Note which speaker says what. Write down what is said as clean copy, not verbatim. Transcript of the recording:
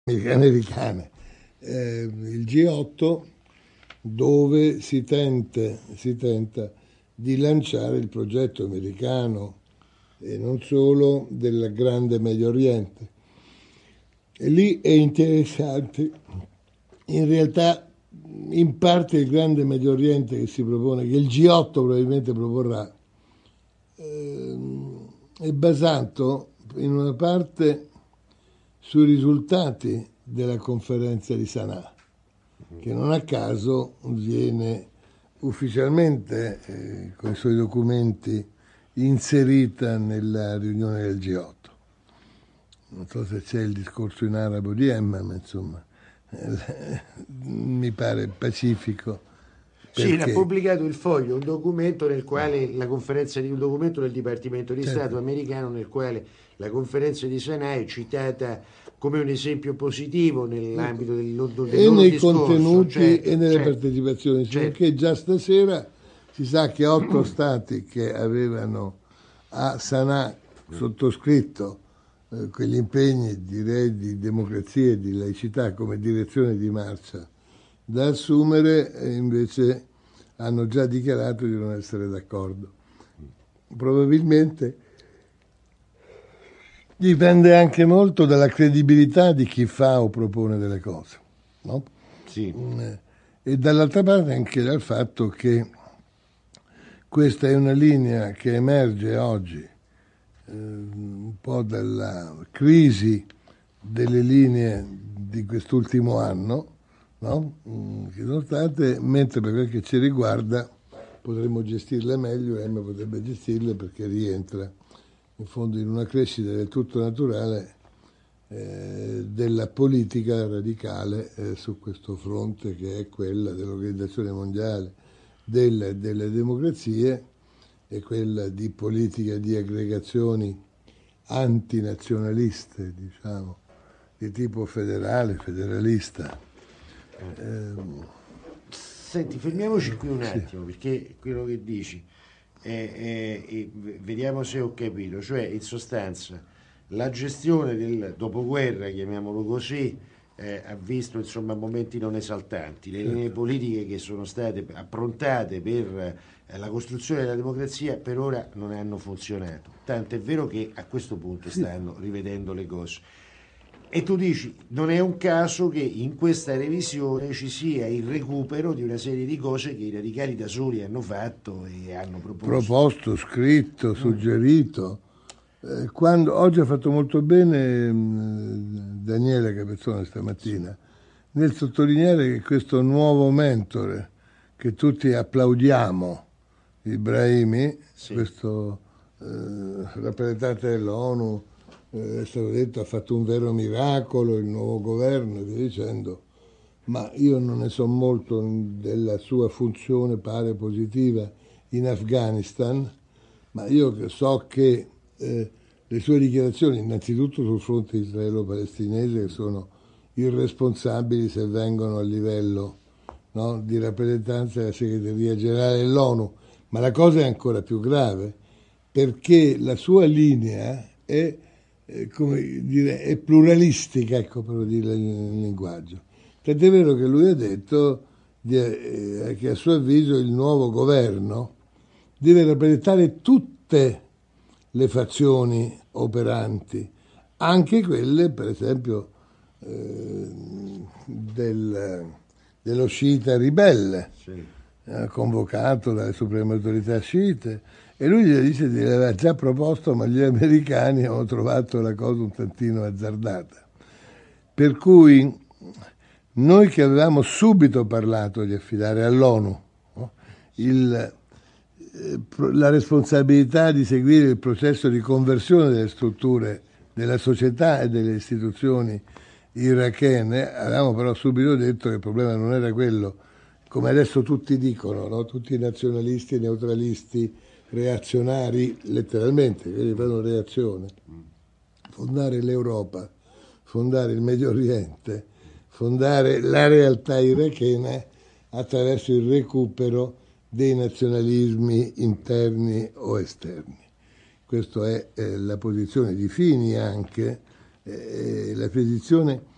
Speaker 1: americane. Il G8 dove si tenta di lanciare il progetto americano e non solo del grande Medio Oriente. E lì è interessante, in realtà in parte il grande Medio Oriente che si propone, che il G8 probabilmente proporrà, è basato in una parte sui risultati della conferenza di Sana'a, che non a caso viene ufficialmente con i suoi documenti inserita nella riunione del G8. Non so se c'è il discorso in arabo di Emma, ma insomma mi pare pacifico.
Speaker 2: Sì, ha pubblicato il Foglio, un documento nel quale la conferenza di un documento del Dipartimento di Stato americano nel quale la conferenza di Sana'a è citata come un esempio positivo nell'ambito del loro
Speaker 1: e nei
Speaker 2: discorso,
Speaker 1: contenuti e nelle partecipazioni, perché già stasera si sa che 8 stati che avevano a Sana'a sottoscritto quegli impegni, direi, di democrazia e di laicità come direzione di marcia da assumere, invece hanno già dichiarato di non essere d'accordo. Probabilmente dipende anche molto dalla credibilità di chi fa o propone delle cose, no?
Speaker 2: Sì.
Speaker 1: E dall'altra parte anche dal fatto che questa è una linea che emerge oggi un po' dalla crisi delle linee di quest'ultimo anno, no? Che sono state, mentre per quel che ci riguarda potremmo gestirle meglio e Emma potrebbe gestirle perché rientra in fondo in una crescita del tutto naturale della politica radicale su questo fronte, che è quella dell'Organizzazione Mondiale delle democrazie e quella di politica di aggregazioni antinazionaliste, diciamo, di tipo federalista.
Speaker 2: Senti, fermiamoci qui un attimo, perché quello che dici, vediamo se ho capito, cioè in sostanza la gestione del dopoguerra, chiamiamolo così, ha visto insomma momenti non esaltanti, le linee politiche che sono state approntate per la costruzione della democrazia per ora non hanno funzionato, tanto è vero che a questo punto stanno rivedendo le cose. E tu dici, non è un caso che in questa revisione ci sia il recupero di una serie di cose che i radicali da soli hanno fatto e hanno
Speaker 1: proposto, scritto, suggerito. Oggi ha fatto molto bene Daniele Capezzone stamattina nel sottolineare che questo nuovo mentore che tutti applaudiamo, Ibrahimi, questo rappresentante dell'ONU, è stato detto ha fatto un vero miracolo il nuovo governo e via dicendo, ma io non ne so molto della sua funzione, pare positiva in Afghanistan, ma io so che le sue dichiarazioni innanzitutto sul fronte israelo-palestinese sono irresponsabili se vengono a livello, no, di rappresentanza della segreteria generale dell'ONU, ma la cosa è ancora più grave perché la sua linea è come dire, è pluralistica, ecco, per dire il linguaggio. Tant'è vero che lui ha detto che a suo avviso il nuovo governo deve rappresentare tutte le fazioni operanti, anche quelle, per esempio, dello sciita ribelle, convocato dalle supreme autorità sciite. E lui gli dice di aver già proposto, ma gli americani hanno trovato la cosa un tantino azzardata. Per cui noi che avevamo subito parlato di affidare all'ONU, no, la responsabilità di seguire il processo di conversione delle strutture della società e delle istituzioni irachene, avevamo però subito detto che il problema non era quello, come adesso tutti dicono, no? Tutti i nazionalisti, neutralisti, reazionari, letteralmente, quelli fanno reazione, fondare l'Europa, fondare il Medio Oriente, fondare la realtà irachena attraverso il recupero dei nazionalismi interni o esterni. Questa è la posizione di Fini anche, la posizione